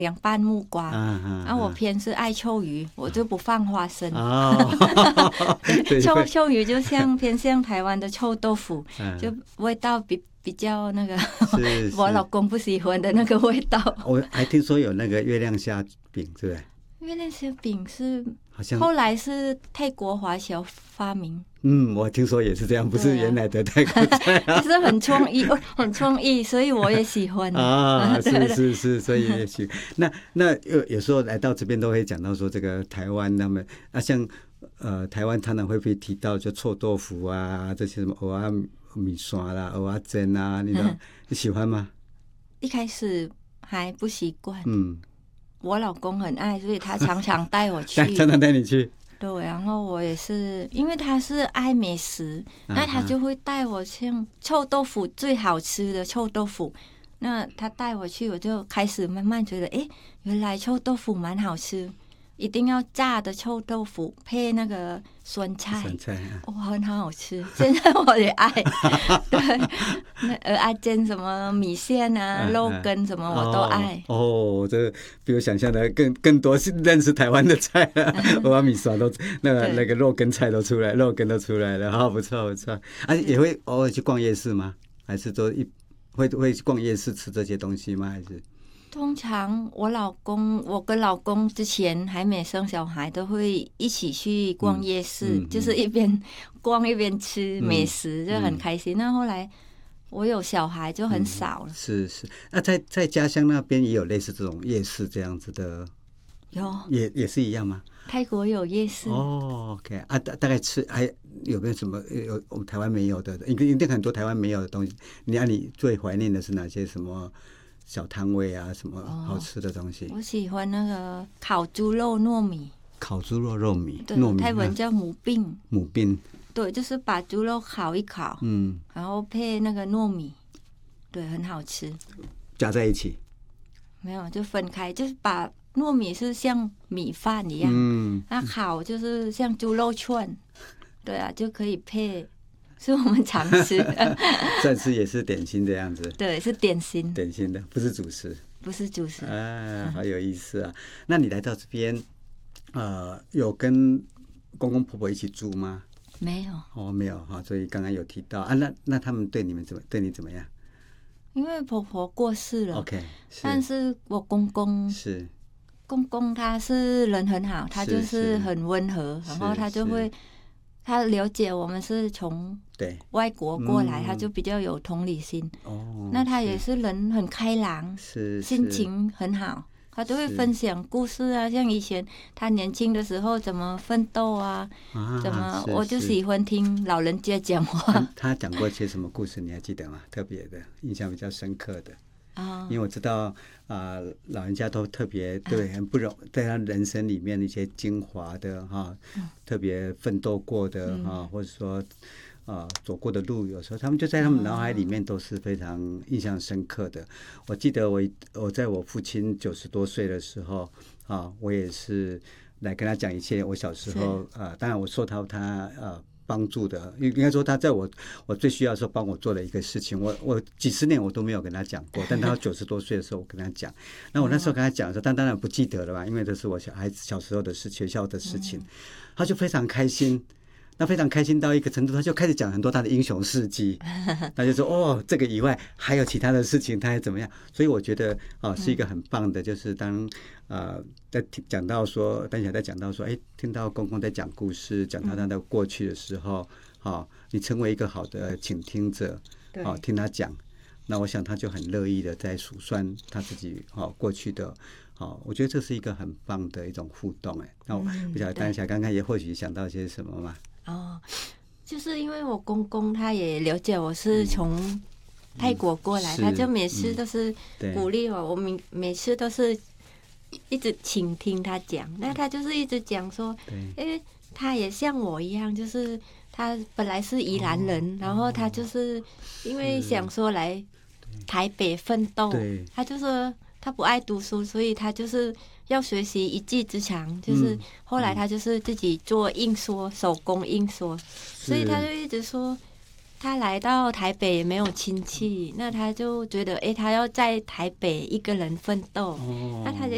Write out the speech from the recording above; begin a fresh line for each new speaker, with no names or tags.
凉拌木瓜，我偏是爱臭鱼，我就不放花生。臭鱼就偏向台湾的臭豆腐，就味道比较那个我老公不喜欢的那个味道。
我还听说有那个月亮虾饼，对不对？
月亮虾饼是好像后来是泰国华侨发明。
我听说也是这样，不是原来的泰国菜
就是很创意，很创意，所以我也喜欢
是，所以也喜欢。那有时候来到这边都会讲到说，这个台湾他们像台湾常常会被提到就臭豆腐啊，这些什么蚵仔米线啦、蚵仔煎啊，你喜欢吗？
一开始还不习惯，我老公很爱，所以他常常带我去，
常常带你去。
对，然后我也是，因为他是爱美食，那他就会带我去臭豆腐最好吃的臭豆腐。那他带我去，我就开始慢慢觉得，原来臭豆腐蛮好吃。一定要炸的臭豆腐配那个酸菜，很好吃。现在我也爱，对，那蚵仔煎什么米线啊、肉羹什么我都爱。
这比我想象的更多是认识台湾的菜啊，蚵仔米线都那个肉羹菜都出来，肉羹都出来了，不错不错。也会偶尔去逛夜市吗？还是都会去逛夜市吃这些东西吗？还是？
通常我跟老公之前还没生小孩，都会一起去逛夜市，就是一边逛一边吃美食，就很开心。那后来我有小孩就很少了。
是。那在家乡那边也有类似这种夜市这样子的？
有，
也是一样吗？
泰国有夜市。
OK 大概吃还有没有什么我们台湾没有的？一定很多台湾没有的东西。你最怀念的是哪些什么？小摊位啊，什么好吃的东西？
我喜欢那个烤猪肉糯米。
烤猪肉糯米，
泰文叫母饼。
母饼，
对，就是把猪肉烤一烤，然后配那个糯米，对，很好吃。
加在一起？
没有，就分开，就是把糯米是像米饭一样，那烤就是像猪肉串，对啊，就可以配。是我们常吃的，
算是也是点心这样子。
对，是点心
的，不是主食。
不是主食。
好有意思啊！那你来到这边，有跟公公婆婆一起住吗？
没有。
没有哈。所以刚刚有提到那他们对你怎么样？
因为婆婆过世了。
OK。
但是我公公他是人很好，他就是很温和，然后他就会。他了解我们是从外国过来，他就比较有同理心。那他也是人很开朗，心情很好，他都会分享故事啊，像以前他年轻的时候怎么奋斗啊，怎么我就喜欢听老人家讲话。
他讲过一些什么故事你还记得吗？特别的印象比较深刻的。因为我知道老人家都特别很不容易，在他人生里面一些精华的特别奋斗过的或者说走过的路，有时候他们就在他们脑海里面都是非常印象深刻的。我记得我在我父亲90多岁的时候我也是来跟他讲一切我小时候当然我受到他帮助的，应该说他在我最需要的时候帮我做了一个事情，我几十年我都没有跟他讲过，但他90多岁的时候我跟他讲，那我那时候跟他讲的时候，但当然不记得了吧，因为这是我小时候的事，学校的事情，他就非常开心。那非常开心到一个程度，他就开始讲很多他的英雄事迹，他就说这个以外还有其他的事情，他还怎么样？所以我觉得是一个很棒的，就是当在讲到说，丹霞在讲到说，听到公公在讲故事，讲到他的过去的时候，你成为一个好的倾听者，听他讲，那我想他就很乐意的在数算他自己过去的。我觉得这是一个很棒的一种互动。那我不晓得丹霞刚刚也或许想到些什么吗？
就是因为我公公他也了解我是从泰国过来，他就每次都是鼓励我，每次都是一直倾听他讲，那他就是一直讲说，因为他也像我一样，就是他本来是宜兰人，然后他就是因为想说来台北奋斗，他就说他不爱读书，所以他就是要学习一技之长，就是后来他就是自己做印刷，手工印刷，所以他就一直说他来到台北也没有亲戚，那他就觉得他要在台北一个人奋斗，那他就